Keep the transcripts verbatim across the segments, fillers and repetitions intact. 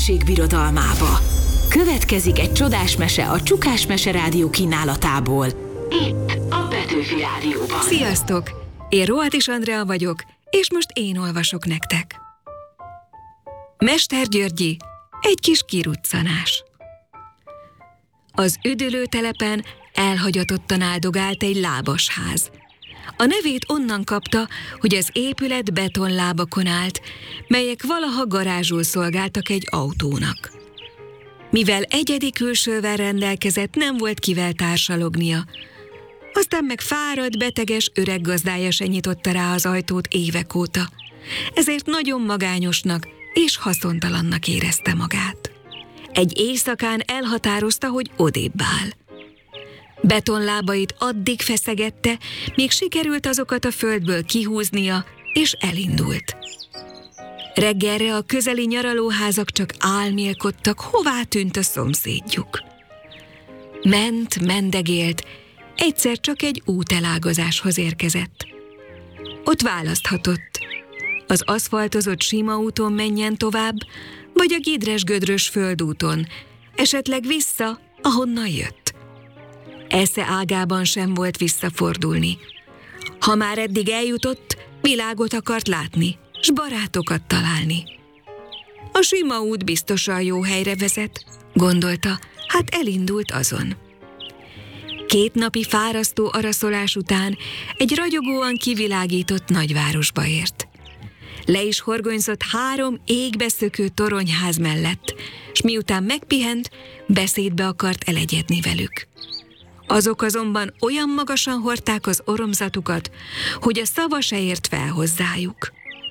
mesék birodalmába. Következik egy csodás mese a Csukás Mese Rádió kínálatából. Itt a Petőfi Rádióban. Sziasztok! Én Rohatis Andrea vagyok, és most én olvasok nektek. Mester Györgyi, egy kis kiruccanás. Az üdülőtelepen elhagyatottan áldogált egy lábasház. A nevét onnan kapta, hogy az épület betonlábakon állt, melyek valaha garázsul szolgáltak egy autónak. Mivel egyedi külsővel rendelkezett, nem volt kivel társalognia. Aztán meg fáradt, beteges öreg gazdája se nyitotta rá az ajtót évek óta. Ezért nagyon magányosnak és haszontalannak érezte magát. Egy éjszakán elhatározta, hogy odébb áll. Betonlábait addig feszegette, míg sikerült azokat a földből kihúznia, és elindult. Reggelre a közeli nyaralóházak csak álmélkodtak, hová tűnt a szomszédjuk. Ment, mendegélt, egyszer csak egy útelágazáshoz érkezett. Ott választhatott. Az aszfaltozott sima úton menjen tovább, vagy a gidres-gödrös földúton, esetleg vissza, ahonnan jött. Esze ágában sem volt visszafordulni. Ha már eddig eljutott, világot akart látni, s barátokat találni. A sima út biztosan jó helyre vezet, gondolta, hát elindult azon. Két napi fárasztó araszolás után egy ragyogóan kivilágított nagyvárosba ért. Le is horgonyzott három égbeszökő toronyház mellett, s miután megpihent, beszédbe akart elegyedni velük. Azok azonban olyan magasan hordták az oromzatukat, hogy a szava se ért fel hozzájuk.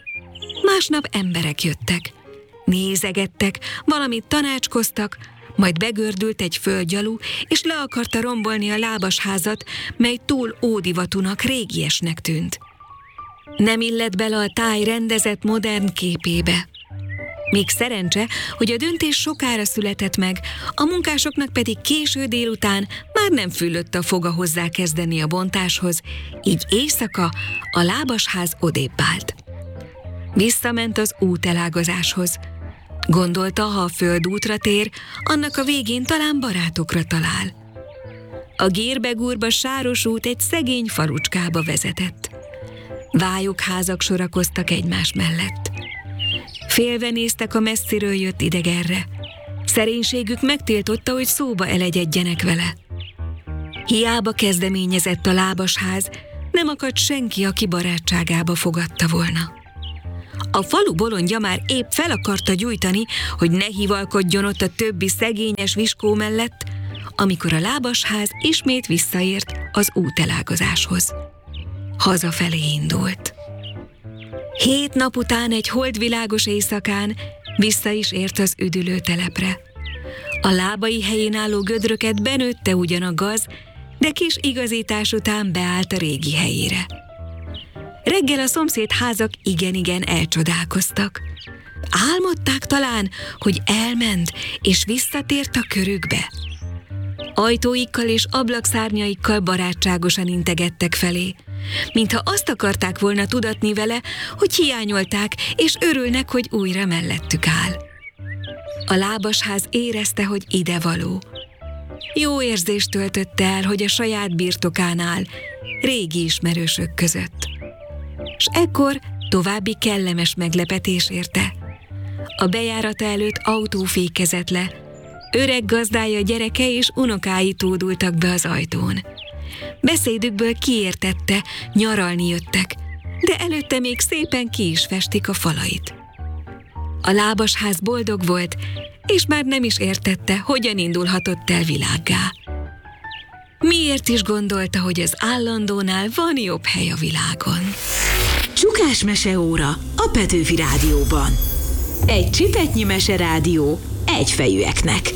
Másnap emberek jöttek, nézegettek, valamit tanácskoztak, majd begördült egy földgyalú, és le akarta rombolni a lábasházat, mely túl ódivatúnak, régiesnek tűnt. Nem illett bele a táj rendezett modern képébe. Még szerencse, hogy a döntés sokára született meg, a munkásoknak pedig késő délután már nem fülött a foga hozzá kezdeni a bontáshoz, így éjszaka a lábasház odébb állt. Visszament az útelágazáshoz. Gondolta, ha a földútra tér, annak a végén talán barátokra talál. A gérbe-gúrba sáros út egy szegény falucskába vezetett. Vályokházak sorakoztak egymás mellett. Félve néztek a messziről jött idegenre. Szerénységük megtiltotta, hogy szóba elegyedjenek vele. Hiába kezdeményezett a lábasház, nem akadt senki, aki barátságába fogadta volna. A falu bolondja már épp fel akarta gyújtani, hogy ne hivalkodjon ott a többi szegényes viskó mellett, amikor a lábasház ismét visszaért az útelágazáshoz. Hazafelé indult. Hét nap után egy holdvilágos éjszakán vissza is ért az üdülőtelepre. A lábai helyén álló gödröket benőtte ugyan a gaz, de kis igazítás után beállt a régi helyére. Reggel a szomszéd házak igen-igen elcsodálkoztak. Álmodták talán, hogy elment és visszatért a körükbe. Ajtóikkal és ablakszárnyaikkal barátságosan integettek felé, mintha azt akarták volna tudatni vele, hogy hiányolták, és örülnek, hogy újra mellettük áll. A lábasház érezte, hogy idevaló. Jó érzést töltötte el, hogy a saját birtokán áll, régi ismerősök között. S ekkor további kellemes meglepetés érte. A bejárata előtt autó fékezett le. Öreg gazdája gyereke és unokái tódultak be az ajtón. Beszédükből kiértette, nyaralni jöttek, de előtte még szépen ki is festik a falait. A lábasház boldog volt, és már nem is értette, hogyan indulhatott el világgá. Miért is gondolta, hogy az állandónál van jobb hely a világon? Csukás meseóra a Petőfi Rádióban. Egy csipetnyi meserádió egyfejűeknek.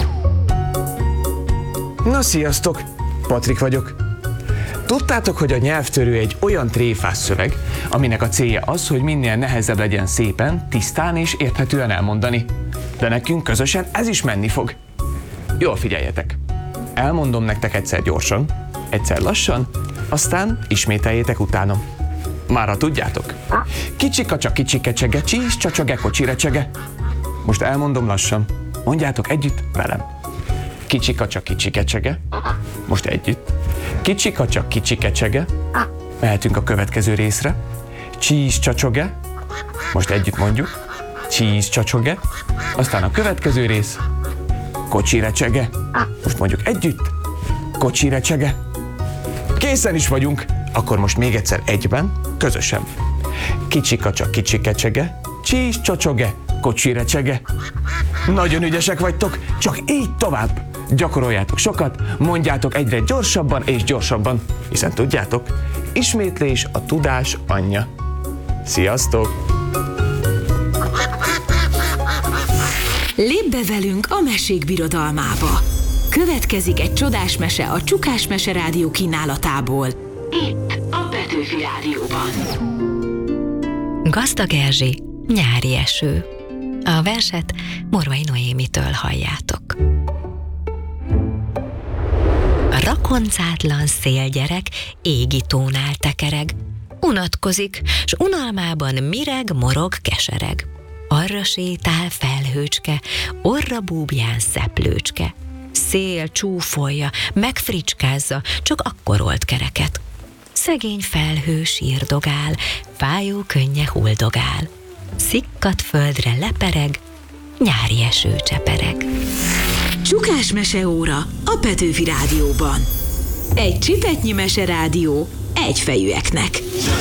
Na sziasztok! Patrik vagyok. Tudtátok, hogy a nyelvtörő egy olyan tréfás szöveg, aminek a célja az, hogy minél nehezebb legyen szépen, tisztán és érthetően elmondani. De nekünk közösen ez is menni fog. Jól figyeljetek! Elmondom nektek egyszer gyorsan, egyszer lassan, aztán ismételjétek utánam. Mára tudjátok? Kicsi kacsa kicsi kecsege, csís csacsage kocsi recsege. Most elmondom lassan. Mondjátok együtt velem. Kicsi kacsa, kicsi kecsege. Most együtt. Kicsi kacsa, kicsi kecsege. Mehetünk a következő részre. Csíz csacsoge. Most együtt mondjuk. Csíz csacsoge. Aztán a következő rész. Kocsi recsege. Most mondjuk együtt. Kocsi recsege. Készen is vagyunk. Akkor most még egyszer egyben, közösen. Kicsi kacsa, kicsi kecsege. Csíz csacsoge. Kocsi recsege. Nagyon ügyesek vagytok, csak így tovább. Gyakoroljátok sokat, mondjátok egyre gyorsabban és gyorsabban, hiszen tudjátok, ismétlés a tudás anyja. Sziasztok! Lépj be velünk a mesék birodalmába! Következik egy csodás mese a Csukás Mese Rádió kínálatából. Itt a Petőfi Rádióban. Gazdag Erzsi, nyári eső. A verset Morvai Noémitől halljátok. A rakoncátlan szélgyerek égi tónál tekereg, unatkozik, s unalmában mireg, morog, kesereg. Arra sétál felhőcske, orra búbján szeplőcske. Szél csúfolja, megfricskázza, csak akkor old kereket. Szegény felhő sírdogál, fájó könnye huldogál. Szikkadt földre lepereg, nyári eső csepereg. Csukás meseóra a Petőfi Rádióban. Egy csipetnyi meserádió egyfejűeknek.